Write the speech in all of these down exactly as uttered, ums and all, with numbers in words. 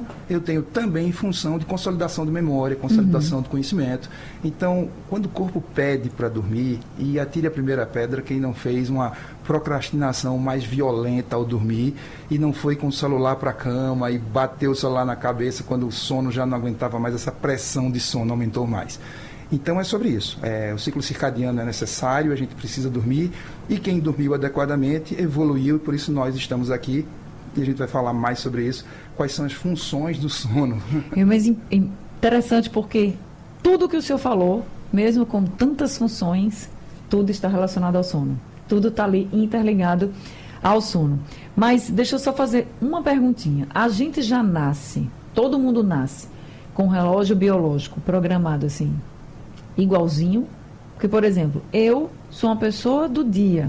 sono eu tenho também função de consolidação de memória, consolidação uhum. do conhecimento. Então, quando o corpo pede para dormir, e atire a primeira pedra quem não fez uma procrastinação mais violenta ao dormir e não foi com o celular para a cama e bateu o celular na cabeça quando o sono já não aguentava mais, essa pressão de sono aumentou mais. Então é sobre isso, é, o ciclo circadiano é necessário, a gente precisa dormir, e quem dormiu adequadamente evoluiu, e por isso nós estamos aqui, e a gente vai falar mais sobre isso, quais são as funções do sono. É, mas interessante porque tudo que o senhor falou, mesmo com tantas funções, tudo está relacionado ao sono, tudo está ali interligado ao sono. Mas deixa eu só fazer uma perguntinha, a gente já nasce, todo mundo nasce, com relógio biológico programado assim, igualzinho, porque, por exemplo, eu sou uma pessoa do dia,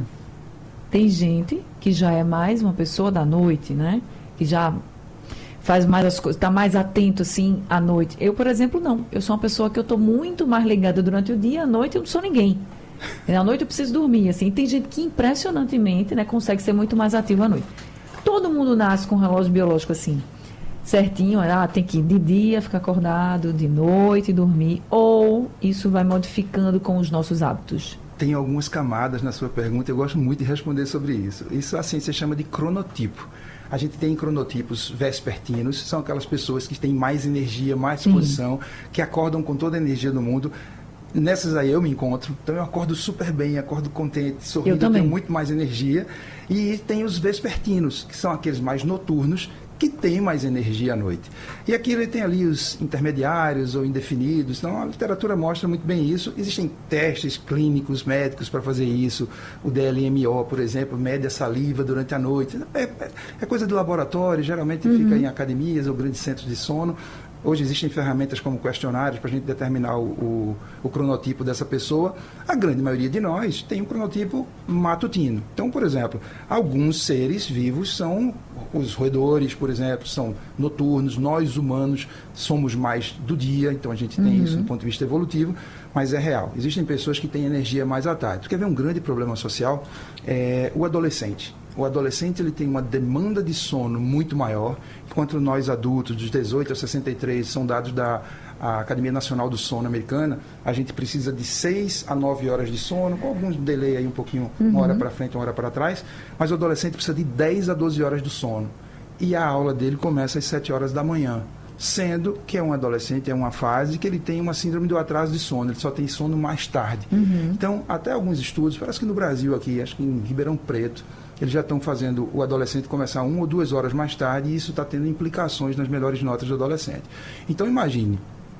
tem gente que já é mais uma pessoa da noite, né, que já faz mais as coisas, está mais atento assim à noite. Eu, por exemplo, não, eu sou uma pessoa que eu estou muito mais ligada durante o dia, à noite eu não sou ninguém, à noite eu preciso dormir, assim, tem gente que impressionantemente, né, consegue ser muito mais ativa à noite. Todo mundo nasce com um relógio biológico assim, certinho, ah, tem que ir de dia, ficar acordado, de noite, dormir, ou isso vai modificando com os nossos hábitos? Tem algumas camadas na sua pergunta, eu gosto muito de responder sobre isso. Isso a ciência chama de cronotipo. A gente tem cronotipos vespertinos, são aquelas pessoas que têm mais energia, mais disposição, Sim. que acordam com toda a energia do mundo. Nessas aí eu me encontro, então eu acordo super bem, acordo contente, sorrindo, eu, eu tenho muito mais energia. E tem os vespertinos, que são aqueles mais noturnos, que tem mais energia à noite. E aqui ele tem ali os intermediários ou indefinidos, então a literatura mostra muito bem isso. Existem testes clínicos, médicos para fazer isso. O D L M O, por exemplo, mede a saliva durante a noite. É, é, é coisa de laboratório, geralmente uhum. fica em academias ou grandes centros de sono. Hoje existem ferramentas como questionários para a gente determinar o, o, o cronotipo dessa pessoa. A grande maioria de nós tem um cronotipo matutino. Então, por exemplo, alguns seres vivos são, os roedores, por exemplo, são noturnos. Nós, humanos, somos mais do dia, então a gente tem uhum. isso do ponto de vista evolutivo, mas é real. Existem pessoas que têm energia mais à tarde. Quer ver um grande problema social? É o adolescente. O adolescente ele tem uma demanda de sono muito maior, enquanto nós adultos, dos dezoito a sessenta e três, são dados da a Academia Nacional do Sono americana, a gente precisa de seis a nove horas de sono, com alguns delay aí um pouquinho, uhum. uma hora para frente, uma hora para trás, mas o adolescente precisa de dez a doze horas do sono. E a aula dele começa às sete horas da manhã. Sendo que é um adolescente, é uma fase que ele tem uma síndrome do atraso de sono, ele só tem sono mais tarde. Uhum. Então, até alguns estudos, parece que no Brasil aqui, acho que em Ribeirão Preto, eles já estão fazendo o adolescente começar uma ou duas horas mais tarde, e isso está tendo implicações nas melhores notas do adolescente. Então, imagine,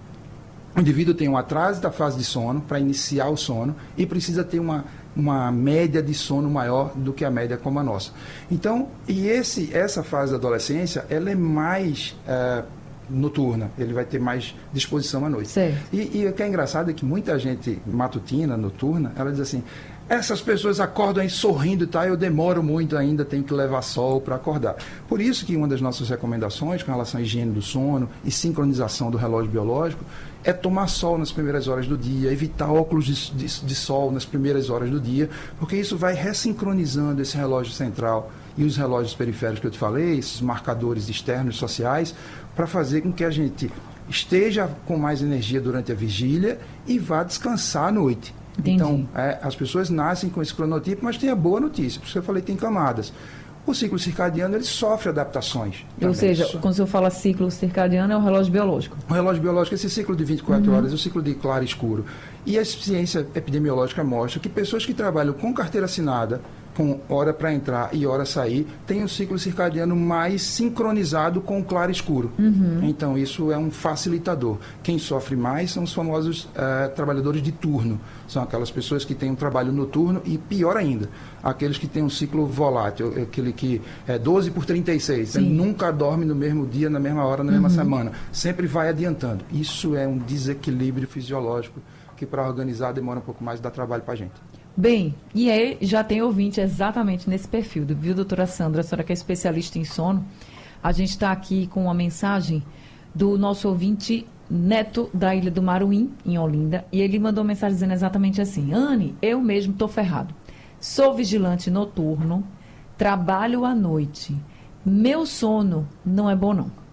o indivíduo tem um atraso da fase de sono para iniciar o sono e precisa ter uma, uma média de sono maior do que a média como a nossa. Então, e esse, essa fase da adolescência, ela é mais é, noturna, ele vai ter mais disposição à noite. E, e o que é engraçado é que muita gente matutina, noturna, ela diz assim, essas pessoas acordam aí sorrindo e tal, eu demoro muito ainda, tenho que levar sol para acordar. Por isso que uma das nossas recomendações com relação à higiene do sono e sincronização do relógio biológico é tomar sol nas primeiras horas do dia, evitar óculos de, de, de sol nas primeiras horas do dia, porque isso vai ressincronizando esse relógio central e os relógios periféricos que eu te falei, esses marcadores externos sociais, para fazer com que a gente esteja com mais energia durante a vigília e vá descansar à noite. Entendi. Então, é, as pessoas nascem com esse cronotipo, mas tem a boa notícia, por isso que eu falei, tem camadas. O ciclo circadiano, ele sofre adaptações. Ou também. seja, quando o senhor fala ciclo circadiano, é o relógio biológico. O relógio biológico é esse ciclo de vinte e quatro uhum. horas, é o ciclo de claro e escuro. E a ciência epidemiológica mostra que pessoas que trabalham com carteira assinada, com hora para entrar e hora sair, tem um ciclo circadiano mais sincronizado com o claro e escuro. Uhum. Então, isso é um facilitador. Quem sofre mais são os famosos uh, trabalhadores de turno. São aquelas pessoas que têm um trabalho noturno e, pior ainda, aqueles que têm um ciclo volátil, aquele que é doze por trinta e seis, né? Nunca dorme no mesmo dia, na mesma hora, na mesma uhum. semana. Sempre vai adiantando. Isso é um desequilíbrio fisiológico que, para organizar, demora um pouco mais e dá trabalho para a gente. Bem, e aí já tem ouvinte exatamente nesse perfil, viu, doutora Sandra? A senhora que é especialista em sono. A gente está aqui com uma mensagem do nosso ouvinte Neto, da Ilha do Maruim, em Olinda, e ele mandou uma mensagem dizendo exatamente assim: Anne, eu mesmo estou ferrado. Sou vigilante noturno, trabalho à noite. Meu sono não é bom, não.